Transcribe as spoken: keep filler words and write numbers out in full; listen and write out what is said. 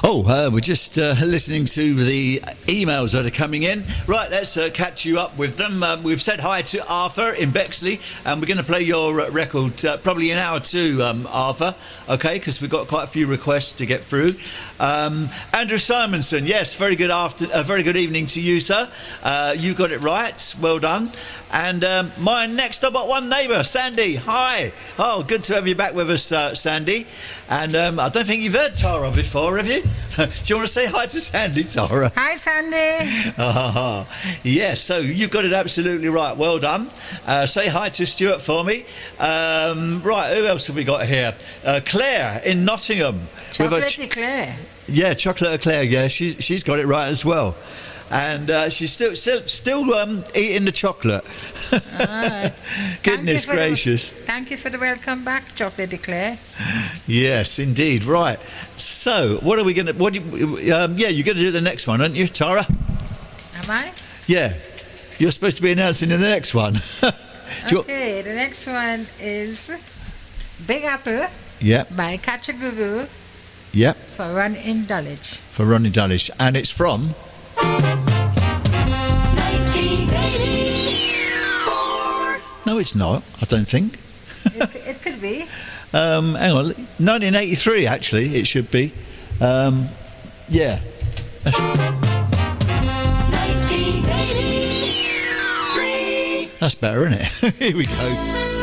Oh, uh, we're just uh, listening to the emails that are coming in. Right, let's uh, catch you up with them. Um, we've said hi to Arthur in Bexley, and we're going to play your uh, record uh, probably in hour two, um, Arthur, okay, because we've got quite a few requests to get through. Um, Andrew Simonson, yes, very good after, uh, very good evening to you, sir. Uh, you got it right, well done. And um, my next up at one neighbour, Sandy. Hi. Oh, good to have you back with us, uh, Sandy. And um, I don't think you've heard Tara before, have you? Do you want to say hi to Sandy, Tara? Hi, Sandy. Oh, yes, so you got it absolutely right. Well done. Uh, say hi to Stuart for me. Um, right, who else have we got here? Uh, Claire in Nottingham. Chocolate ch- Claire. Yeah, Chocolate Claire, yeah, she's, she's got it right as well. And uh, she's still still still um, eating the chocolate. Ah, Goodness gracious! The, thank you for the welcome back, Chocolate Claire. Yes, indeed. Right. So, what are we going to? What? Do you, um, yeah, you're going to do the next one, aren't you, Tara? Am I? Yeah, you're supposed to be announcing the next one. Okay, the next one is Big Apple. Yeah. By Kachagugu. Yeah. For Run in Dulwich. For Ronnie Dulwich, and it's from. nineteen eighty-four. No, it's not. I don't think. it, it could be. Um, hang on, nineteen eighty-three. Actually, it should be. Um, yeah. nineteen eighty-three. That's better, isn't it? Here we go.